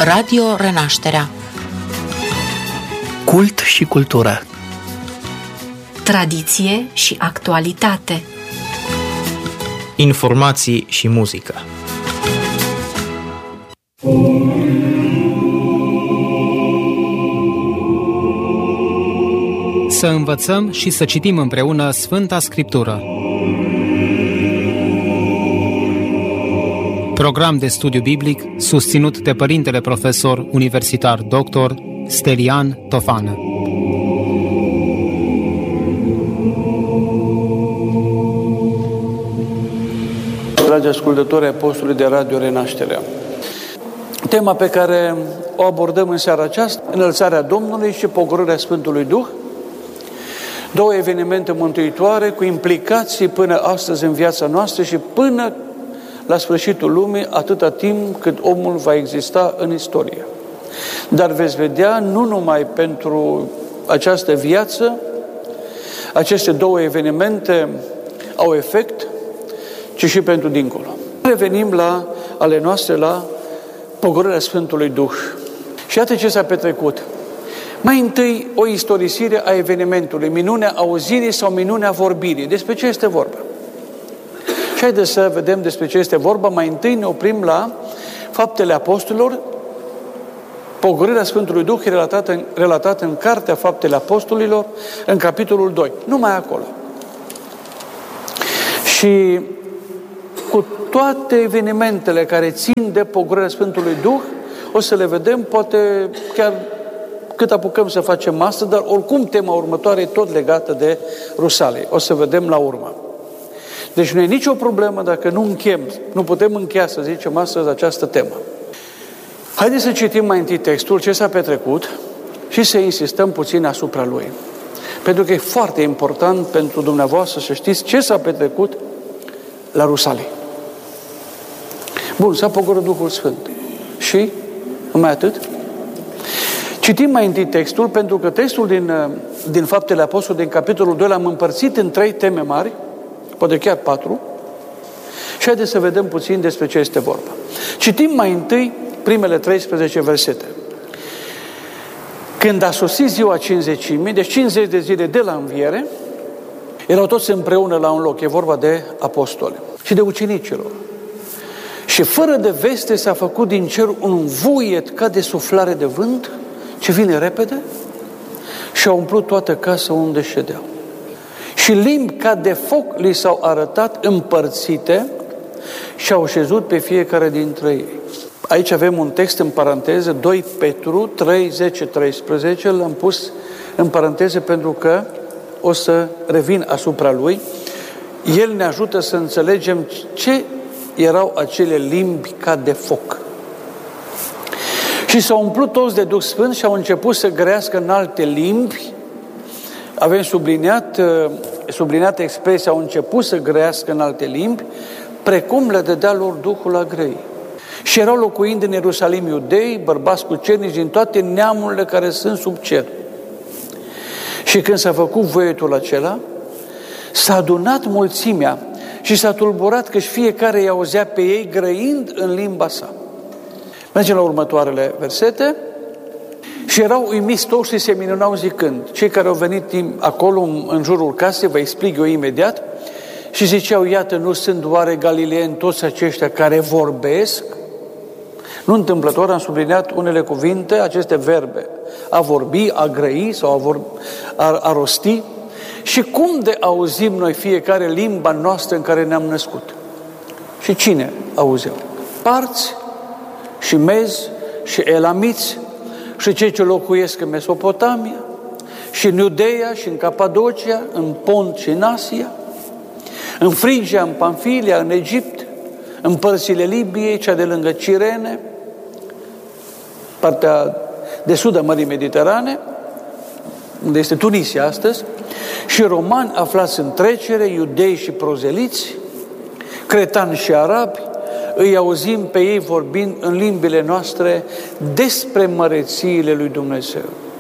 Radio Renașterea. Cult și cultură. Tradiție și actualitate. Informații și muzică. Să învățăm și să citim împreună Sfânta Scriptură. Program de studiu biblic susținut de Părintele Profesor Universitar Dr. Stelian Tofană. Dragi ascultători ai postului de Radio Renașterea, tema pe care o abordăm în seara aceasta, înălțarea Domnului și pogorârea Sfântului Duh, două evenimente mântuitoare cu implicații până astăzi în viața noastră și până la sfârșitul lumii, atâta timp cât omul va exista în istorie. Dar veți vedea, nu numai pentru această viață, aceste două evenimente au efect, ci și pentru dincolo. Revenim la ale noastre, la pogorârea Sfântului Duh. Și iată ce s-a petrecut. Mai întâi, o istorisire a evenimentului, minunea auzirii sau minunea vorbirii. Despre ce este vorba? Și haideți să vedem despre ce este vorba. Mai întâi ne oprim la Faptele Apostolilor, pogorârea Sfântului Duh relatată în Cartea Faptele Apostolilor, în capitolul 2. Numai acolo. Și cu toate evenimentele care țin de pogorârea Sfântului Duh, o să le vedem, poate chiar cât apucăm să facem astăzi, dar oricum tema următoare e tot legată de Rusalii. O să vedem la urmă. Deci nu e nicio problemă dacă nu putem încheia, să zicem astăzi, această temă. Haideți să citim mai întâi textul, ce s-a petrecut, și să insistăm puțin asupra lui. Pentru că e foarte important pentru dumneavoastră să știți ce s-a petrecut la Rusalii. Bun, s-a pogorât Duhul Sfânt. Și? Numai atât? Citim mai întâi textul, pentru că textul din Faptele Apostolilor, din capitolul 2, l-am împărțit în 3 teme mari, poate chiar 4, și haideți să vedem puțin despre ce este vorba. Citim mai întâi primele 13 versete. Când a sosit ziua Cincizecimii, deci 50 de zile de la înviere, erau toți împreună la un loc, e vorba de apostoli și de ucenicilor. Și fără de veste s-a făcut din cer un vuiet ca de suflare de vânt, ce vine repede, și a umplut toată casa unde ședeau. Și limbi ca de foc li s-au arătat împărțite și au șezut pe fiecare dintre ei. Aici avem un text în paranteză, 2 Petru 3, 10, 13, l-am pus în paranteză pentru că o să revin asupra lui. El ne ajută să înțelegem ce erau acele limbi ca de foc. Și s-au umplut toți de Duh Sfânt și au început să grăiască în alte limbi. Avem subliniată expresia, au început să grăiască în alte limbi, precum le dădea lor Duhul la grăi. Și erau locuind în Ierusalim iudei, bărbați cucernici din toate neamurile care sunt sub cer. Și când s-a făcut voietul acela, s-a adunat mulțimea și s-a tulburat că fiecare îi auzea pe ei grăind în limba sa. Mergem la următoarele versete. Și erau uimiți toți și se minunau zicând, cei care au venit acolo în jurul casei, vă explic eu imediat, și ziceau, iată, nu sunt oare galileeni toți aceștia care vorbesc? Nu întâmplător am subliniat unele cuvinte, aceste verbe, a vorbi, a grăi sau a rosti. Și cum de auzim noi fiecare limba noastră în care ne-am născut? Și cine auzeau? Parți și mezi și elamiți și cei ce locuiesc în Mesopotamia și în Iudeea și în Capadocia, în Pont și în Asia, în Frigia, în Pamfilia, în Egipt, în părțile Libiei, cea de lângă Cirene, partea de sud a Mării Mediterane, unde este Tunisia astăzi, și romani aflați în trecere, iudei și prozeliți, cretani și arabi, îi auzim pe ei vorbind în limbile noastre despre mărețiile lui Dumnezeu.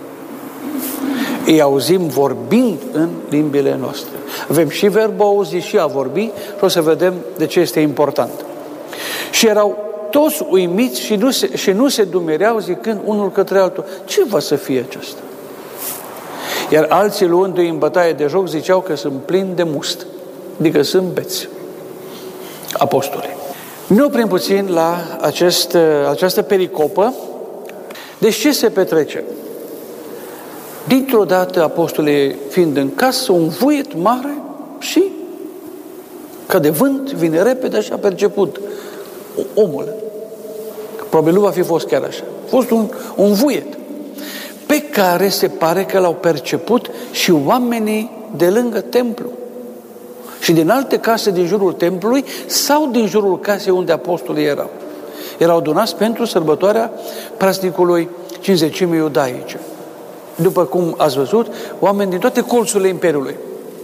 Îi auzim vorbind în limbile noastre. Avem și verbul auzi și a vorbi și o să vedem de ce este important. Și erau toți uimiți și nu se dumereau zicând unul către altul, ce va să fie aceasta? Iar alții, luându-i în bătaie de joc, ziceau că sunt plini de must, adică sunt beți. Apostolii. Ne oprim puțin la această pericopă. Deci ce se petrece? Dintr-o dată, apostolii fiind în casă, un vuiet mare și, ca de vânt, vine repede și a perceput omul. Probabil nu va fi fost chiar așa. A fost un vuiet pe care se pare că l-au perceput și oamenii de lângă templu. Și din alte case din jurul templului sau din jurul casei unde apostolii erau. Erau adunați pentru sărbătoarea praznicului Cincizecimii iudaice. După cum ați văzut, oameni din toate colțurile Imperiului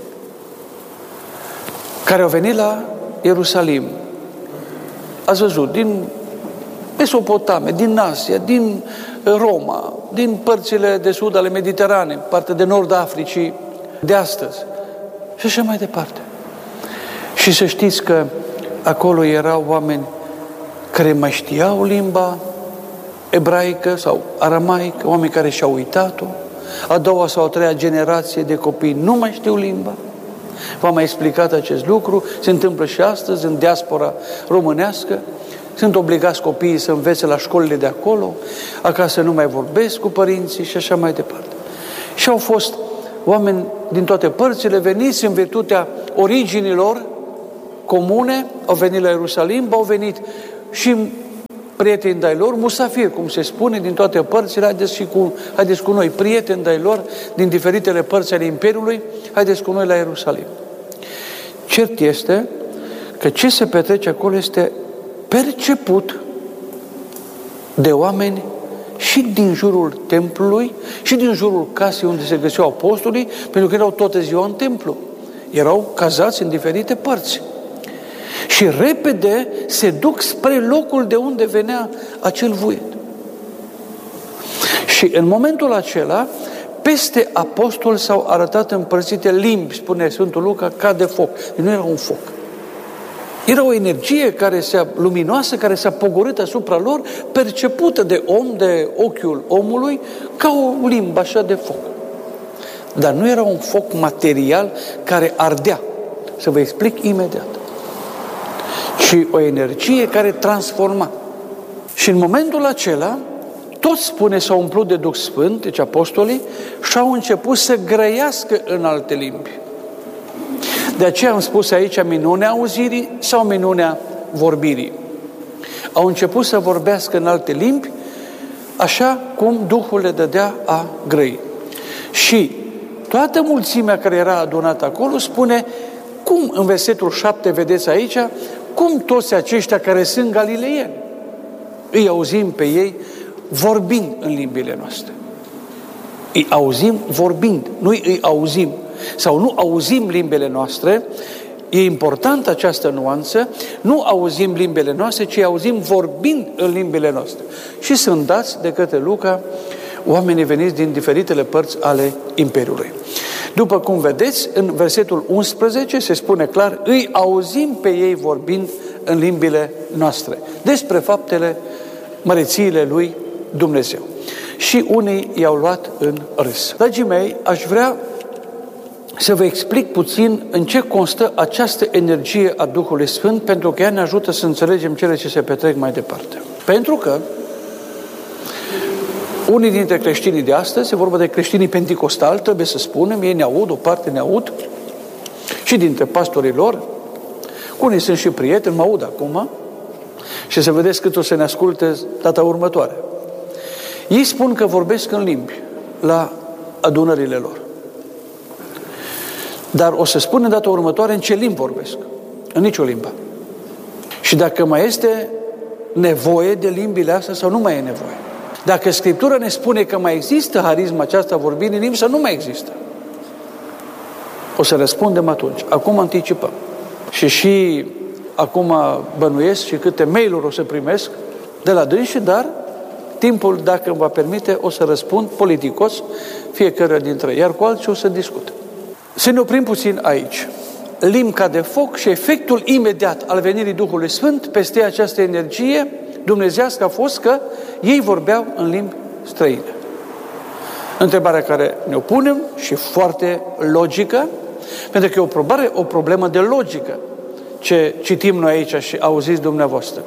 care au venit la Ierusalim. Ați văzut, din Mesopotamia, din Asia, din Roma, din părțile de sud ale Mediteranei, partea de nord a Africii de astăzi și așa mai departe. Și să știți că acolo erau oameni care mai știau limba ebraică sau aramaică, oameni care și-au uitat-o, a doua sau a treia generație de copii nu mai știu limba. V-am mai explicat acest lucru, se întâmplă și astăzi în diaspora românească, sunt obligați copiii să învețe la școlile de acolo, acasă nu mai vorbesc cu părinții și așa mai departe. Și au fost oameni din toate părțile veniți în virtutea originilor comune, au venit la Ierusalim, au venit și prieteni de-ai lor, musafiri, cum se spune, din toate părțile, haideți cu noi, prieteni de-ai lor, din diferitele părți ale Imperiului, haideți cu noi la Ierusalim. Cert este că ce se petrece acolo este perceput de oameni și din jurul templului și din jurul casei unde se găseau apostolii, pentru că erau toată ziua în templu. Erau cazați în diferite părți. Și repede se duc spre locul de unde venea acel vuiet. Și în momentul acela, peste apostol s-au arătat împărțite limbi, spune Sfântul Luca, ca de foc. Nu era un foc. Era o energie luminoasă care s-a pogorât asupra lor, percepută de om, de ochiul omului, ca o limbă așa de foc. Dar nu era un foc material care ardea. Să vă explic imediat. Ci o energie care transforma. Și în momentul acela, toți, spune, s-au umplut de Duh Sfânt, deci apostolii, și au început să grăiască în alte limbi. De aceea am spus aici minunea auzirii sau minunea vorbirii. Au început să vorbească în alte limbi, așa cum Duhul le dădea a grăi. Și toată mulțimea care era adunată acolo spune, cum în versetul 7 vedeți aici, cum toți aceștia care sunt galileieni, îi auzim pe ei vorbind în limbile noastre. Îi auzim vorbind, nu îi auzim. Sau nu auzim limbile noastre, e importantă această nuanță, nu auzim limbile noastre, ci auzim vorbind în limbile noastre. Și sunt dați de către Luca oamenii veniți din diferitele părți ale Imperiului. După cum vedeți, în versetul 11 se spune clar, îi auzim pe ei vorbind în limbile noastre, despre faptele, mărețiile lui Dumnezeu. Și unii i-au luat în râs. Dragii mei, aș vrea să vă explic puțin în ce constă această energie a Duhului Sfânt, pentru că ea ne ajută să înțelegem cele ce se petrec mai departe. Pentru că unii dintre creștinii de astăzi, e vorba de creștinii penticostali, trebuie să spunem, ei ne aud, o parte ne aud, și dintre pastorii lor, unii sunt și prieteni, mă aud acum, și să vedeți cât o să ne asculte data următoare. Ei spun că vorbesc în limbi la adunările lor. Dar o să spun în data următoare în ce limbi vorbesc. În nicio limbă. Și dacă mai este nevoie de limbile astea sau nu mai e nevoie. Dacă Scriptura ne spune că mai există harisma aceasta vorbind în limbi sau nu mai există. O să răspundem atunci. Acum anticipăm. Și acum bănuiesc și câte mail-uri o să primesc de la dânsi, dar timpul, dacă îmi va permite, o să răspund politicos fiecare dintre ei, iar cu alții o să discut. Să ne oprim puțin aici. Limbi ca de foc și efectul imediat al venirii Duhului Sfânt peste această energie dumnezeiască a fost că ei vorbeau în limbi străine. Întrebarea care ne-o punem și foarte logică, pentru că e o problemă de logică ce citim noi aici și auziți dumneavoastră.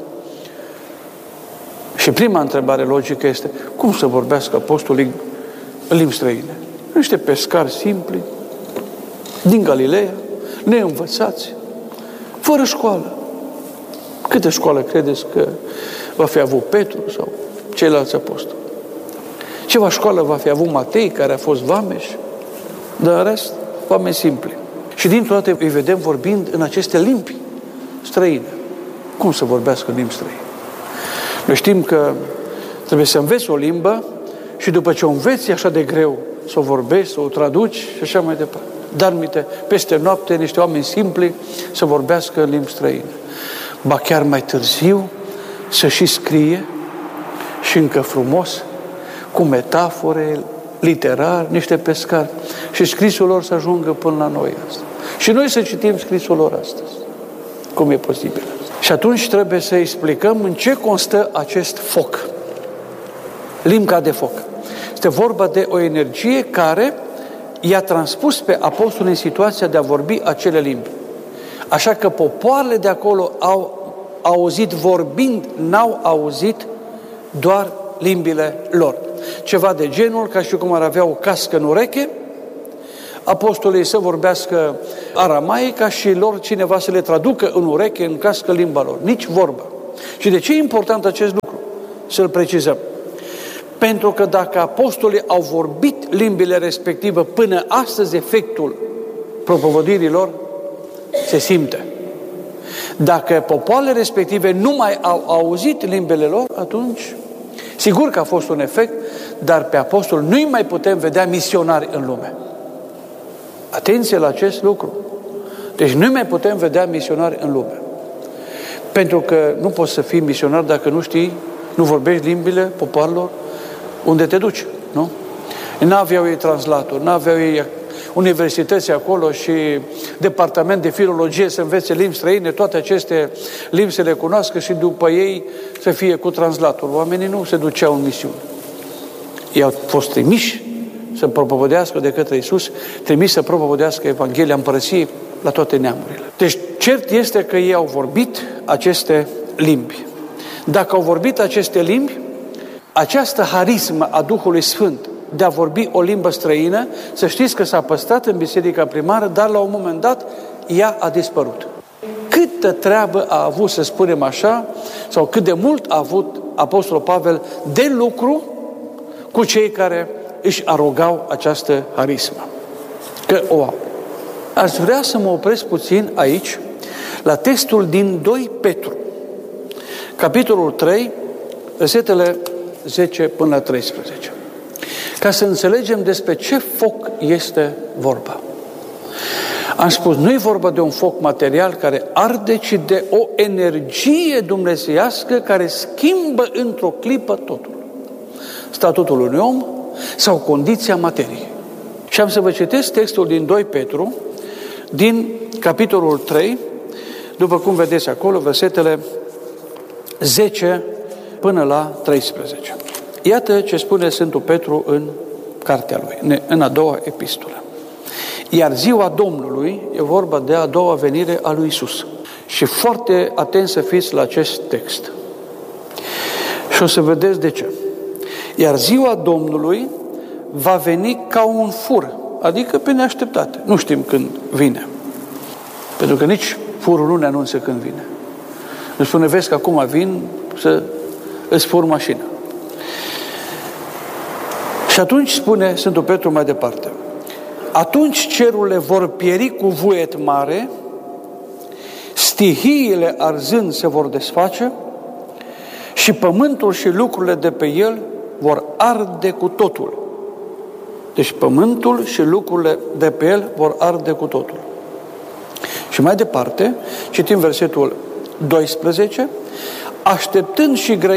Și prima întrebare logică este, cum să vorbească apostolii în limbi străine? Niște pescari simpli, din Galileea, neînvățați, fără școală. Câte școală credeți că va fi avut Petru sau ceilalți apostoli? Ceva școală va fi avut Matei, care a fost vameș, dar în rest, oameni simpli. Și dintr-o dată îi vedem vorbind în aceste limbi străine. Cum să vorbească în limbi străine? Noi știm că trebuie să înveți o limbă și după ce o înveți e așa de greu să o vorbești, să o traduci și așa mai departe. Dar peste noapte niște oameni simpli să vorbească în limbi străine. Ba chiar mai târziu să și scrie și încă frumos, cu metafore, literar, niște pescari. Și scrisul lor să ajungă până la noi astăzi. Și noi să citim scrisul lor astăzi. Cum e posibil? Și atunci trebuie să explicăm în ce constă acest foc. Limba de foc. Este vorba de o energie care i-a transpus pe apostoli în situația de a vorbi acele limbi. Așa că popoarele de acolo au auzit vorbind, n-au auzit doar limbile lor. Ceva de genul, ca și cum ar avea o cască în ureche, apostolii să vorbească aramaica și lor cineva să le traducă în ureche, în cască, limba lor. Nici vorbă. Și de ce e important acest lucru? Să-l precizăm. Pentru că dacă apostolii au vorbit limbile respective până astăzi, efectul propovădirilor se simte. Dacă popoarele respective nu mai au auzit limbile lor, atunci sigur că a fost un efect, dar pe apostoli nu-i mai putem vedea misionari în lume. Atenție la acest lucru. Deci nu mai putem vedea misionari în lume. Pentru că nu poți să fii misionar dacă nu știi, nu vorbești limbile popoarelor unde te duci, nu? N-aveau ei translator, n-aveau ei universități acolo și departament de filologie să învețe limbi străine, toate aceste limbi să le cunoască și după ei să fie cu translator. Oamenii nu se duceau în misiune. Ei au fost trimiși să propovădească de către Iisus, trimiși să propovădească Evanghelia Împărăției la toate neamurile. Deci, cert este că ei au vorbit aceste limbi. Dacă au vorbit aceste limbi, această harismă a Duhului Sfânt de a vorbi o limbă străină, să știți că s-a păstrat în biserica primară, dar la un moment dat ea a dispărut. Câtă treabă a avut, să spunem așa, sau cât de mult a avut Apostolul Pavel de lucru cu cei care își arogau această harismă. Că o au. Aș vrea să mă opresc puțin aici, la textul din 2 Petru, capitolul 3, versetele 10 până la 13. Ca să înțelegem despre ce foc este vorba. Am spus, nu e vorba de un foc material care arde, ci de o energie dumnezeiască care schimbă într-o clipă totul. Statutul unui om sau condiția materiei. Și am să vă citesc textul din 2 Petru, din capitolul 3, după cum vedeți acolo, versetele 10 până la 13. Iată ce spune Sfântul Petru în cartea lui, în a doua epistolă. Iar ziua Domnului e vorba de a doua venire a lui Iisus. Și foarte atent să fiți la acest text. Și o să vedeți de ce. Iar ziua Domnului va veni ca un fur, adică pe neașteptate. Nu știm când vine. Pentru că nici furul nu ne anunță când vine. Nu spune, vezi că acum vin să îți fur mașina. Și atunci spune Sfântul Petru mai departe. Atunci cerurile vor pieri cu vuiet mare, stihiile arzând se vor desface și pământul și lucrurile de pe el vor arde cu totul. Deci pământul și lucrurile de pe el vor arde cu totul. Și mai departe, citim versetul 12, așteptând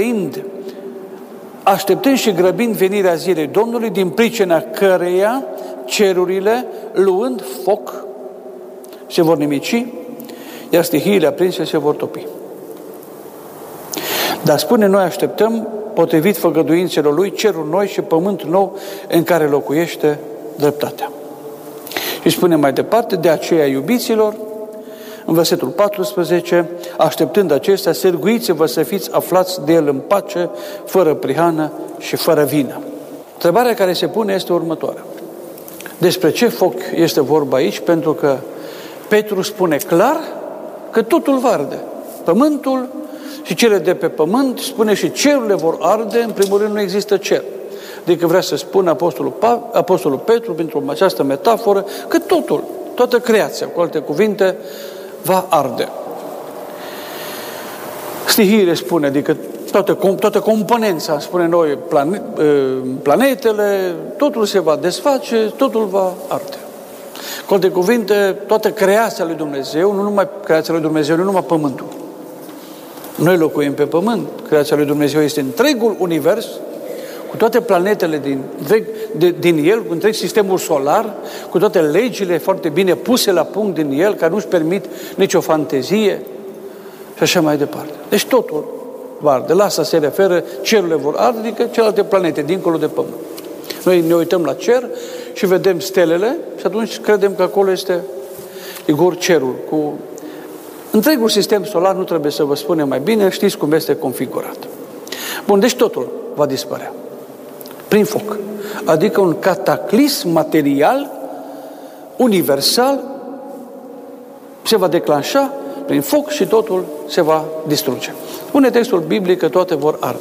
și grăbind venirea zilei Domnului, din pricina căreia cerurile, luând foc, se vor nimici, iar stihiile aprinse se vor topi. Dar spune, noi așteptăm, potrivit făgăduințelor Lui, cerul noi și pământ nou în care locuiește dreptatea. Și spune mai departe, de aceea, iubiților, în versetul 14, așteptând acestea, sârguiți-vă să fiți aflați de El în pace, fără prihană și fără vină. Întrebarea care se pune este următoarea. Despre ce foc este vorba aici? Pentru că Petru spune clar că totul va arde. Pământul și cele de pe pământ, spune și cerurile vor arde, în primul rând nu există cer. Adică vrea să spună Apostolul Petru, pentru această metaforă, că totul, toată creația, cu alte cuvinte, va arde. Stihiile spune, adică toată componența, spune noi, planetele, totul se va desface, totul va arde. Cu alte cuvinte, toată creația lui Dumnezeu, nu numai creația lui Dumnezeu, nu numai pământul. Noi locuim pe pământ, creația lui Dumnezeu este întregul univers, cu toate planetele din el, cu întreg sistemul solar, cu toate legile foarte bine puse la punct din el, care nu-și permit nicio fantezie și așa mai departe. Deci totul va arde. La asta se referă, cerurile vor arde, adică celelalte planete, dincolo de pământ. Noi ne uităm la cer și vedem stelele și atunci credem că acolo este sigur cerul. Cu întregul sistem solar, nu trebuie să vă spunem mai bine, știți cum este configurat. Bun, deci totul va dispărea. Prin foc. Adică un cataclism material, universal, se va declanșa prin foc și totul se va distruge. Spune textul biblic că toate vor arde.